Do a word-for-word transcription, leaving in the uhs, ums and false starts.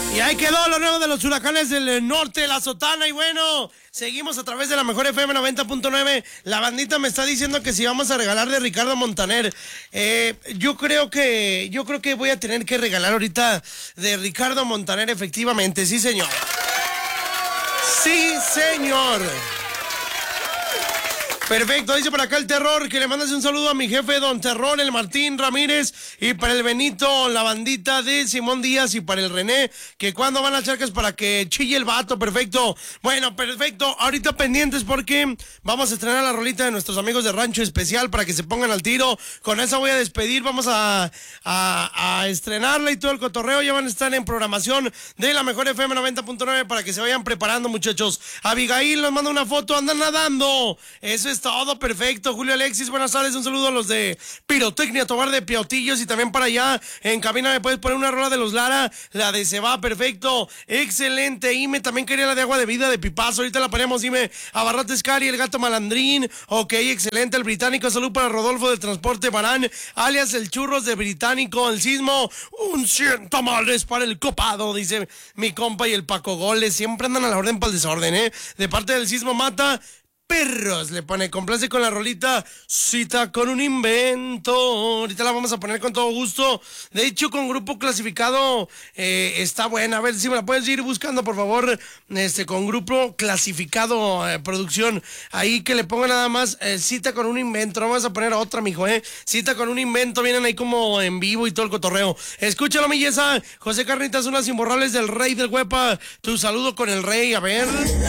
Y ahí quedó lo nuevo de los huracanes del norte, la sotana. Y bueno, seguimos a través de la mejor F M noventa punto nueve. La bandita me está diciendo que si vamos a regalar de Ricardo Montaner. Eh, yo creo que, yo creo que voy a tener que regalar ahorita de Ricardo Montaner, efectivamente. Sí, señor. Sí, señor. Perfecto, dice por acá el Terror, que le mandas un saludo a mi jefe, don Terror, el Martín Ramírez, y para el Benito, la bandita de Simón Díaz, y para el René, que cuando van las charcas para que chille el vato. Perfecto. Bueno, perfecto, ahorita pendientes porque vamos a estrenar la rolita de nuestros amigos de Rancho Especial para que se pongan al tiro. Con esa voy a despedir, vamos a, a, a estrenarla y todo el cotorreo. Ya van a estar en programación de la mejor F M noventa punto nueve para que se vayan preparando, muchachos. Abigail nos manda una foto, andan nadando. Eso es todo, perfecto. Julio Alexis, buenas tardes, un saludo a los de Pirotecnia Tobar de Piotillos, y también para allá en cabina me puedes poner una rola de los Lara, la de Se Va, perfecto, excelente. Ime, también quería la de Agua de Vida de Pipazo, ahorita la ponemos. Ime, Abarrotes Cari, el Gato Malandrín, ok, excelente. El Británico, salud para Rodolfo del Transporte Barán, alias el Churros de Británico. El Sismo, un cien tamales para el copado, dice mi compa. Y el Paco Goles, siempre andan a la orden para el desorden, eh, de parte del Sismo Mata. Perros, le pone, complace con la rolita Cita con un invento. Ahorita la vamos a poner con todo gusto. De hecho, con grupo clasificado eh, está buena. A ver si me la puedes ir buscando, por favor. Este, con grupo clasificado, eh, producción. Ahí que le ponga nada más eh, Cita con un invento. No vamos a poner otra, mijo, eh. Cita con un invento. Vienen ahí como en vivo y todo el cotorreo. Escúchalo, mi Yesa. José Carnitas, unas imborrables del Rey del Huepa. Tu saludo con el Rey, a ver.